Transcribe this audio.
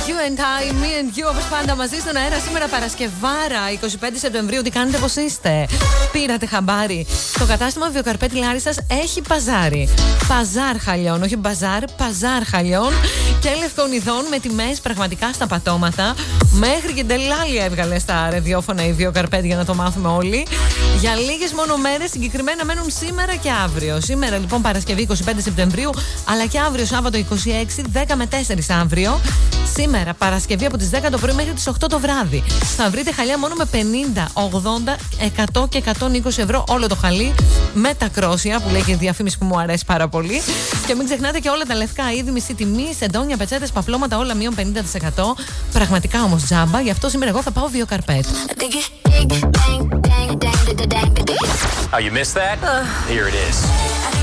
You and I, me and you, όπως πάντα μαζί στον αέρα σήμερα Παρασκευάρα, 25 Σεπτεμβρίου. Τι κάνετε, πώς είστε? Πήρατε χαμπάρι? Το κατάστημα Βιοκαρπέτη Λάρισσας έχει παζάρι. Παζάρ χαλιών, όχι μπαζάρ, παζάρ χαλιών και λευκονιδών με τιμές πραγματικά στα πατώματα. Μέχρι και ντελάλια έβγαλε στα ραδιόφωνα η Βιοκαρπέτη για να το μάθουμε όλοι. Για λίγες μόνο μέρες, συγκεκριμένα μένουν σήμερα και αύριο. Σήμερα λοιπόν Παρασκευή 25 Σεπτεμβρίου, αλλά και αύριο Σάββατο 26, 10 με 4 αύριο. Σήμερα Παρασκευή από τις 10 το πρωί μέχρι τις 8 το βράδυ. Θα βρείτε χαλιά μόνο με 50, 80, 100 και 120 ευρώ όλο το χαλί. Με τα κρόσια που λέει και η διαφήμιση που μου αρέσει πάρα πολύ. Και μην ξεχνάτε και όλα τα λευκά είδη μισή τιμή, σεντόνια, πετσέτες, παπλώματα, όλα μείον 50%. Πραγματικά όμως τζάμπα, γι' αυτό σήμερα εγώ θα πάω Βιοκαρπέτ. Oh, you missed that? Here it is.